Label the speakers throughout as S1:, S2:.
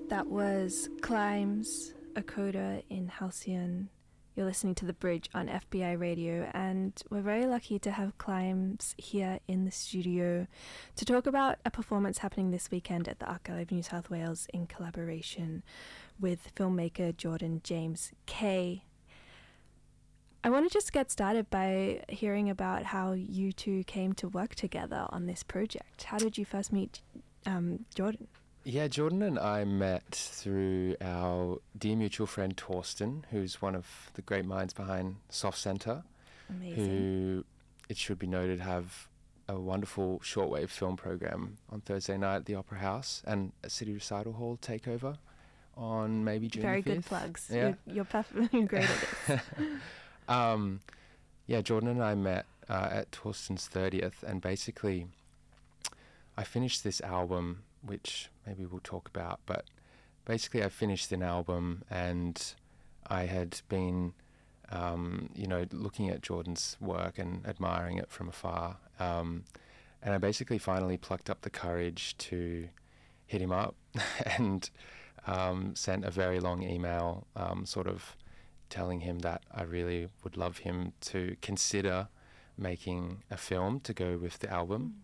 S1: That was Climbs, a coda in Halcyon. You're listening to The Bridge on FBI Radio, and we're very lucky to have Climbs here in the studio to talk about a performance happening this weekend at the Art Gallery of New South Wales in collaboration with filmmaker Jordan James Kay. I want to just get started by hearing about how you two came to work together on this project. How did you first meet Jordan?
S2: Yeah, Jordan and I met through our dear mutual friend Torsten, who's one of the great minds behind Soft Centre.
S1: Amazing.
S2: Who, it should be noted, have a wonderful shortwave film program on Thursday night at the Opera House and a City Recital Hall takeover on maybe June
S1: Very
S2: 5th.
S1: Good plugs.
S2: Yeah.
S1: You're perfectly great at this.
S2: Yeah, Jordan and I met at Torsten's 30th, and basically I finished this album, which maybe we'll talk about, but basically I finished an album and I had been, looking at Jordan's work and admiring it from afar. And I basically finally plucked up the courage to hit him up and sent a very long email sort of telling him that I really would love him to consider making a film to go with the album.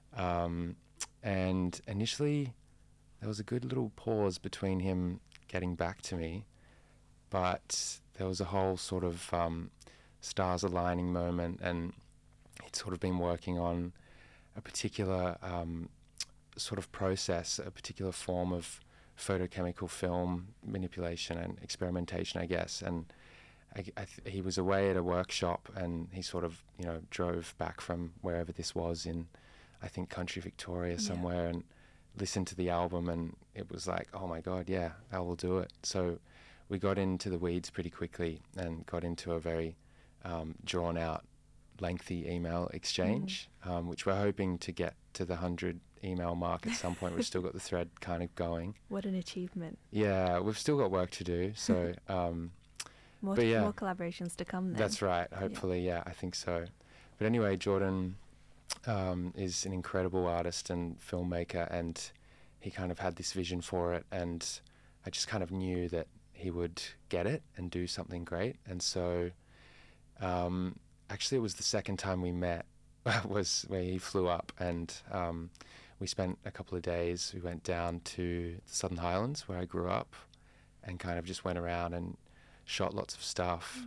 S2: And initially there was a good little pause between him getting back to me, but there was a whole sort of stars aligning moment, and he'd sort of been working on a particular sort of process, a particular form of photochemical film manipulation and experimentation, I guess. And he was away at a workshop, and he sort of, drove back from wherever this was in, I think, country Victoria somewhere, and listened to the album, and it was like, oh my God, yeah, I will do it. So we got into the weeds pretty quickly and got into a very drawn out, lengthy email exchange, which we're hoping to get to the 100 email mark at some point. We've still got the thread kind of going.
S1: What an achievement.
S2: Yeah, we've still got work to do. So,
S1: more collaborations to come then.
S2: That's right. Hopefully, yeah, I think so. But anyway, Jordan is an incredible artist and filmmaker, and he kind of had this vision for it, and I just kind of knew that he would get it and do something great. And so actually it was the second time we met was where he flew up, and we spent a couple of days. We went down to the Southern Highlands where I grew up and kind of just went around and shot lots of stuff.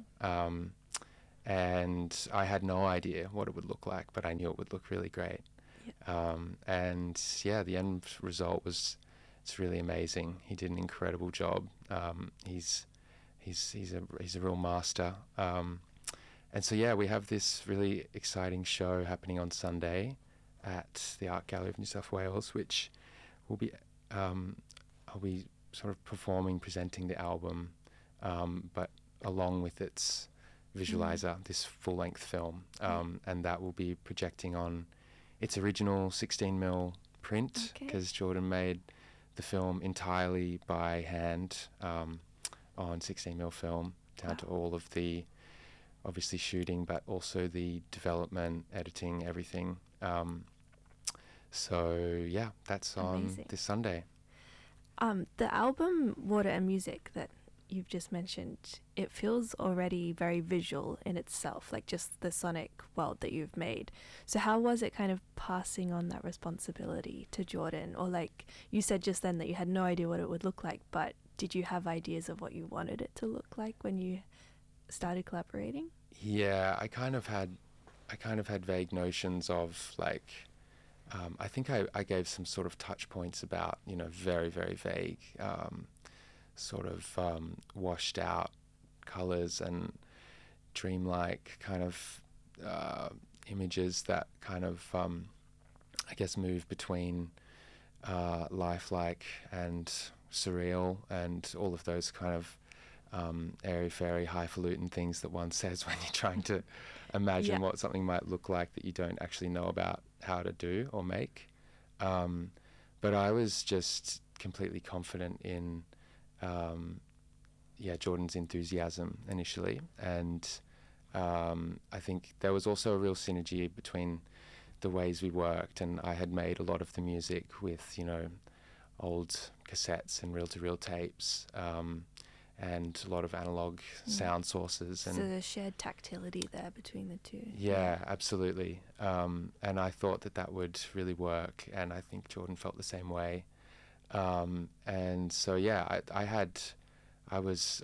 S2: And I had no idea what it would look like, but I knew it would look really great. And yeah, the end result it's really amazing. He did an incredible job. He's a real master. And so yeah, we have this really exciting show happening on Sunday at the Art Gallery of New South Wales, which will be I'll be sort of presenting the album, but along with its visualizer, this full-length film, and that will be projecting on its original 16mm print, because Jordan made the film entirely by hand on 16mm film, down to all of the obviously shooting, but also the development, editing, everything. So yeah, that's on this Sunday.
S1: The album Water and Music that you've just mentioned, it feels already very visual in itself, like just the sonic world that you've made. So how was it kind of passing on that responsibility to Jordan? Or like you said just then that you had no idea what it would look like, but did you have ideas of what you wanted it to look like when you started collaborating?
S2: Yeah, I kind of had vague notions of like, I think I gave some sort of touch points about, very, very vague, sort of washed out colors and dreamlike kind of images that kind of, I guess, move between lifelike and surreal and all of those kind of airy-fairy, highfalutin things that one says when you're trying to imagine what something might look like that you don't actually know about how to do or make. But I was just completely confident in Jordan's enthusiasm initially, and I think there was also a real synergy between the ways we worked, and I had made a lot of the music with, old cassettes and reel-to-reel tapes, and a lot of analog sound sources. And
S1: so there's shared tactility there between the two.
S2: yeah, absolutely. And I thought that would really work, and I think Jordan felt the same way. And so yeah, I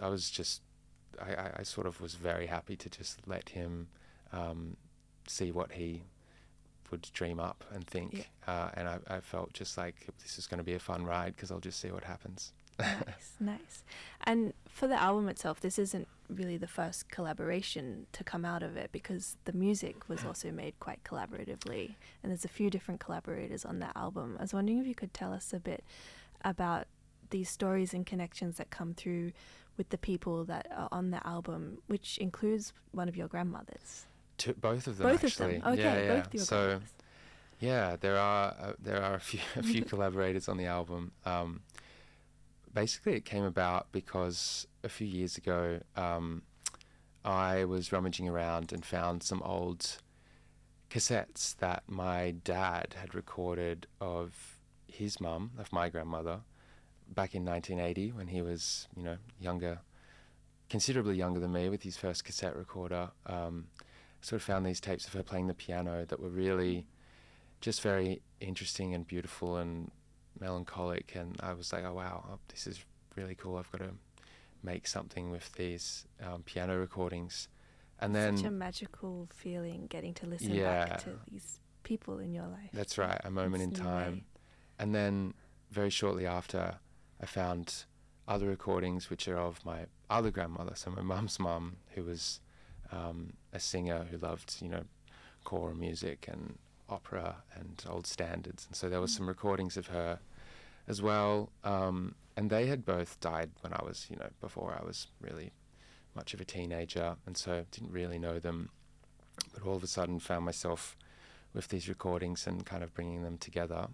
S2: sort of was very happy to just let him see what he would dream up and think. And I felt just like this is going to be a fun ride because I'll just see what happens.
S1: Nice. And for the album itself, this isn't really the first collaboration to come out of it, because the music was also made quite collaboratively, and there's a few different collaborators on that album. I was wondering if you could tell us a bit about these stories and connections that come through with the people that are on the album, which includes one of your grandmothers.
S2: Both of them, actually.
S1: Of them. Okay, both of your grandmothers.
S2: Yeah, there are a few collaborators on the album. Basically, it came about because a few years ago, I was rummaging around and found some old cassettes that my dad had recorded of his mum, of my grandmother, back in 1980 when he was, younger, considerably younger than me, with his first cassette recorder. Sort of found these tapes of her playing the piano that were really just very interesting and beautiful and melancholic, and I was like, oh wow, this is really cool. I've got to make something with these piano recordings. And then
S1: such a magical feeling getting to listen back to these people in your life.
S2: That's right, a moment in time. And then very shortly after, I found other recordings which are of my other grandmother, so my mum's mum, who was a singer who loved choral music and opera and old standards, and so there was some recordings of her as well, and they had both died when I was before I was really much of a teenager, and so didn't really know them, but all of a sudden found myself with these recordings and kind of bringing them together.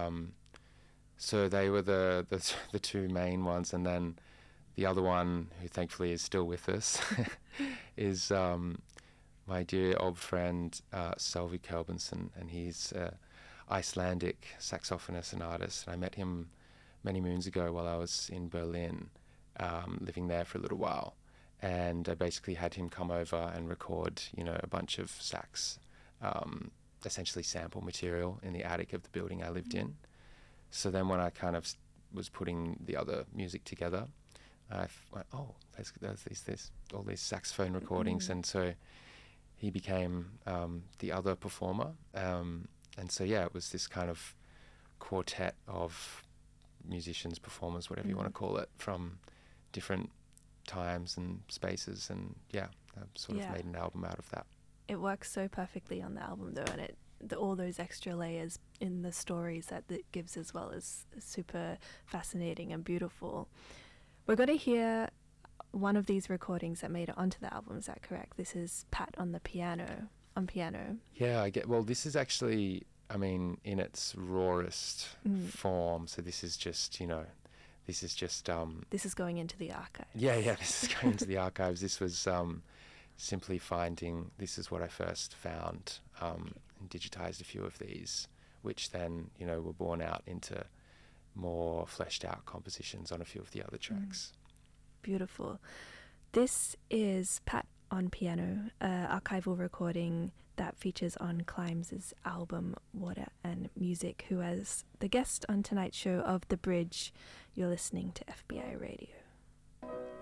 S2: So they were the two main ones, and then the other one, who thankfully is still with us, is my dear old friend Sölvi Kelbensson, and he's an Icelandic saxophonist and artist. And I met him many moons ago while I was in Berlin, living there for a little while. And I basically had him come over and record, a bunch of sax, essentially sample material in the attic of the building I lived in. So then when I kind of was putting the other music together, I went, oh, there's all these saxophone recordings, and so he became the other performer, and so it was this kind of quartet of musicians, performers, whatever you want to call it, from different times and spaces, and I've sort of made an album out of that.
S1: It works so perfectly on the album though, and all those extra layers in the stories that it gives as well is super fascinating and beautiful. We're going to hear one of these recordings that made it onto the album, is that correct? This is Pat on piano. Yeah,
S2: this is actually, in its rawest form, so this is just, this is
S1: going into the archives.
S2: This is going into the archives. This was simply finding, this is what I first found, and digitized a few of these, which then, were born out into more fleshed out compositions on a few of the other tracks.
S1: Beautiful. This is Pat on piano, archival recording that features on Climbs' album Water and Music, who as the guest on tonight's show of The Bridge. You're listening to FBI Radio.